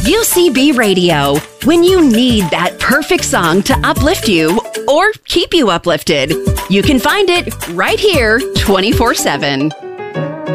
UCB Radio, when you need that perfect song to uplift you or keep you uplifted. You can find it right here 24/7.